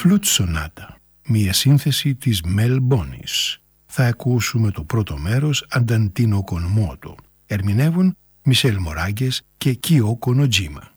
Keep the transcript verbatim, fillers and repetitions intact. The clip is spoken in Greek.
Flute Sonata, μία σύνθεση της Mel Bonis. Θα ακούσουμε το πρώτο μέρος Ανταντίνο Κονμότο. Ερμηνεύουν Μισελ Μοράγκες και Κιόκο Νοτζίμα.